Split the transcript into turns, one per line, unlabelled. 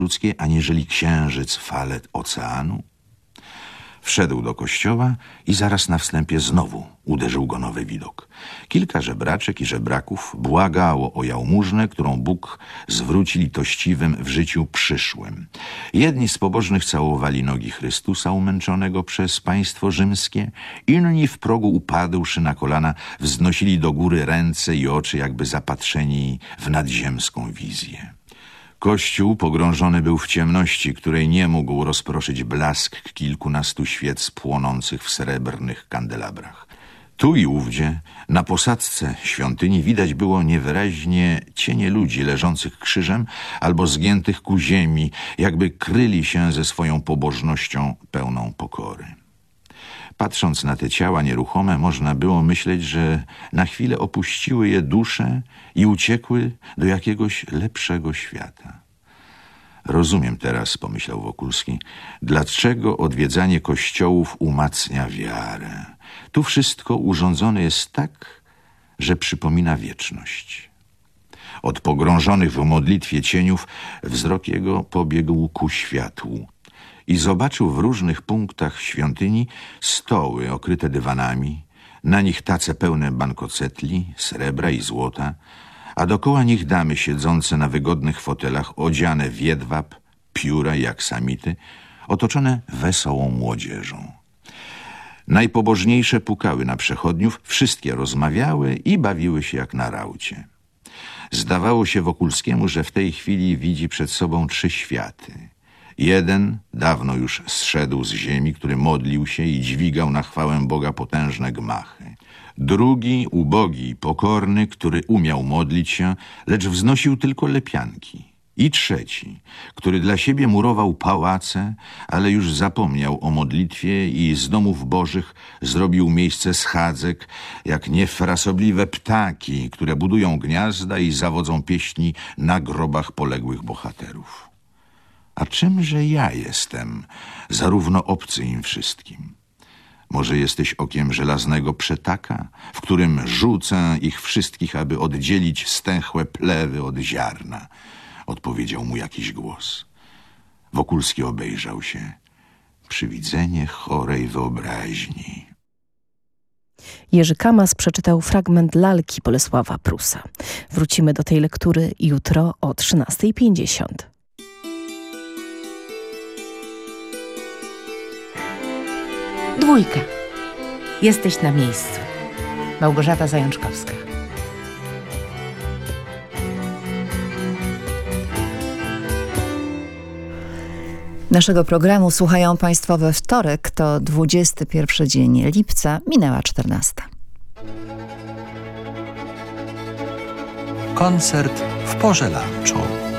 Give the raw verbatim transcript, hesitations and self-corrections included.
ludzkie, aniżeli księżyc fale oceanu? Wszedł do kościoła i zaraz na wstępie znowu uderzył go nowy widok. Kilka żebraczek i żebraków błagało o jałmużnę, którą Bóg zwróci litościwym w życiu przyszłym. Jedni z pobożnych całowali nogi Chrystusa umęczonego przez państwo rzymskie, inni w progu upadłszy na kolana wznosili do góry ręce i oczy, jakby zapatrzeni w nadziemską wizję. Kościół pogrążony był w ciemności, której nie mógł rozproszyć blask kilkunastu świec płonących w srebrnych kandelabrach. Tu i ówdzie, na posadzce świątyni, widać było niewyraźnie cienie ludzi leżących krzyżem albo zgiętych ku ziemi, jakby kryli się ze swoją pobożnością pełną pokory. Patrząc na te ciała nieruchome, można było myśleć, że na chwilę opuściły je dusze i uciekły do jakiegoś lepszego świata. Rozumiem teraz, pomyślał Wokulski, dlaczego odwiedzanie kościołów umacnia wiarę. Tu wszystko urządzone jest tak, że przypomina wieczność. Od pogrążonych w modlitwie cieniów wzrok jego pobiegł ku światłu i zobaczył w różnych punktach świątyni stoły okryte dywanami, na nich tace pełne bankocetli, srebra i złota, a dokoła nich damy siedzące na wygodnych fotelach, odziane w jedwab, pióra i aksamity, otoczone wesołą młodzieżą. Najpobożniejsze pukały na przechodniów, wszystkie rozmawiały i bawiły się jak na raucie. Zdawało się Wokulskiemu, że w tej chwili widzi przed sobą trzy światy. Jeden dawno już zszedł z ziemi, który modlił się i dźwigał na chwałę Boga potężne gmachy. Drugi, ubogi i pokorny, który umiał modlić się, lecz wznosił tylko lepianki. I trzeci, który dla siebie murował pałace, ale już zapomniał o modlitwie i z domów bożych zrobił miejsce schadzek, jak niefrasobliwe ptaki, które budują gniazda i zawodzą pieśni na grobach poległych bohaterów. A czymże ja jestem, zarówno obcy im wszystkim? Może jesteś okiem żelaznego przetaka, w którym rzucę ich wszystkich, aby oddzielić stęchłe plewy od ziarna? Odpowiedział mu jakiś głos. Wokulski obejrzał się. Przywidzenie chorej wyobraźni.
Jerzy Kamas przeczytał fragment lalki Bolesława Prusa. Wrócimy do tej lektury jutro o trzynasta pięćdziesiąt.
Dwójka. Jesteś na miejscu. Małgorzata Zajączkowska.
Naszego programu słuchają Państwo we wtorek, to dwudziesty pierwszy dzień lipca, minęła czternasta.
Koncert w porze lunchu.